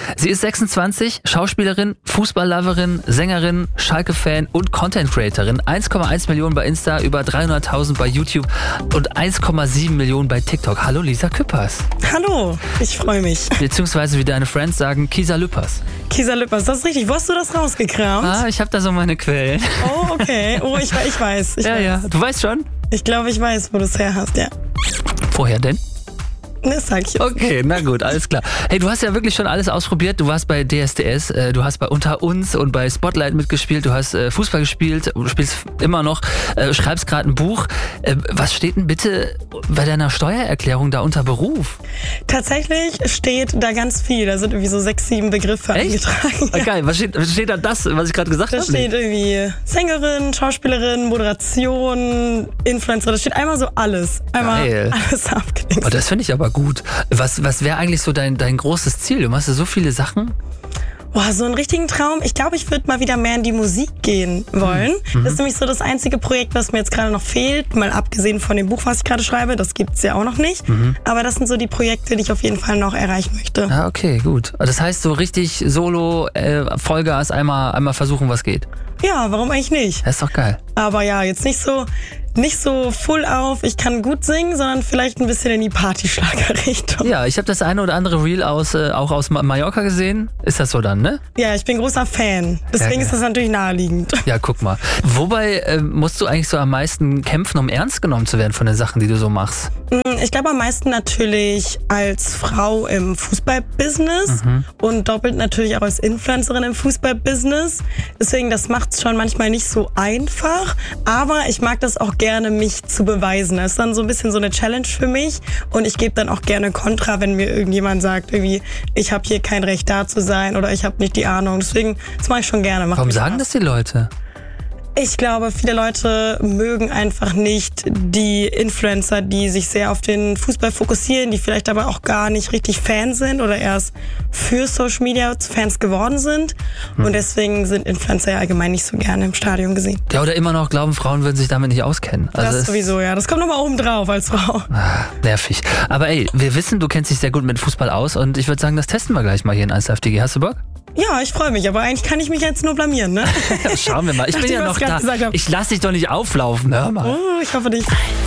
Sie ist 26, Schauspielerin, Fußballloverin, Sängerin, Schalke-Fan und Content-Creatorin. 1,1 Millionen bei Insta, über 300.000 bei YouTube und 1,7 Millionen bei TikTok. Hallo Lisa Küppers. Hallo, ich freue mich. Beziehungsweise wie deine Friends sagen, Kisa Lüppers. Kisa Lüppers, das ist richtig. Wo hast du das rausgekramt? Ich habe da so meine Quellen. Oh, okay. Oh, ich weiß. Ja, du weißt schon? Ich glaube, ich weiß, wo du es her hast, ja. Woher denn? Das sag ich jetzt. Okay, na gut, alles klar. Hey, du hast ja wirklich schon alles ausprobiert. Du warst bei DSDS, du hast bei Unter uns und bei Spotlight mitgespielt, du hast Fußball gespielt, du spielst immer noch, schreibst gerade ein Buch. Was steht denn bitte bei deiner Steuererklärung da unter Beruf? Tatsächlich steht da ganz viel. Da sind irgendwie so 6, 7 Begriffe eingetragen. Ja. Geil, was steht da das, was ich gerade gesagt habe? Da steht irgendwie Sängerin, Schauspielerin, Moderation, Influencer. Da steht einmal so alles. Einmal alles abgedeckt. Oh, das finde ich aber gut. Was wäre eigentlich so dein großes Ziel? Du machst ja so viele Sachen. Boah, so einen richtigen Traum. Ich glaube, ich würde mal wieder mehr in die Musik gehen wollen. Das ist nämlich so das einzige Projekt, was mir jetzt gerade noch fehlt. Mal abgesehen von dem Buch, was ich gerade schreibe. Das gibt's ja auch noch nicht. Aber das sind so die Projekte, die ich auf jeden Fall noch erreichen möchte. Ah, okay, gut. Das heißt, so richtig Solo, Vollgas, einmal versuchen, was geht. Ja, warum eigentlich nicht? Das ist doch geil. Aber ja, jetzt nicht so full auf, ich kann gut singen, sondern vielleicht ein bisschen in die Partyschlager-Richtung. Ja, ich habe das eine oder andere Reel auch aus Mallorca gesehen. Ist das so dann, ne? Ja, ich bin großer Fan. Deswegen ist das natürlich naheliegend. Ja, guck mal. Wobei musst du eigentlich so am meisten kämpfen, um ernst genommen zu werden von den Sachen, die du so machst? Ich glaube am meisten natürlich als Frau im Fußballbusiness und doppelt natürlich auch als Influencerin im Fußballbusiness. Deswegen, das macht es schon manchmal nicht so einfach. Aber ich mag das auch gerne, mich zu beweisen. Das ist dann so ein bisschen so eine Challenge für mich. Und ich gebe dann auch gerne Kontra, wenn mir irgendjemand sagt, irgendwie, ich habe hier kein Recht da zu sein oder ich habe nicht die Ahnung. Deswegen, das mache ich schon gerne. Warum sagen das die Leute? Ich glaube, viele Leute mögen einfach nicht die Influencer, die sich sehr auf den Fußball fokussieren, die vielleicht aber auch gar nicht richtig Fans sind oder erst für Social Media Fans geworden sind. Und deswegen sind Influencer ja allgemein nicht so gerne im Stadion gesehen. Ja, oder immer noch glauben, Frauen würden sich damit nicht auskennen. Also das sowieso, ja. Das kommt nochmal oben drauf als Frau. Nervig. Aber ey, wir wissen, du kennst dich sehr gut mit Fußball aus und ich würde sagen, das testen wir gleich mal hier in 1Live.de. Hast du Bock? Ja, ich freue mich, aber eigentlich kann ich mich jetzt nur blamieren, ne? Schauen wir mal. Ich bin ja noch da. Ich lass dich doch nicht auflaufen, hör mal. Oh, ich hoffe nicht.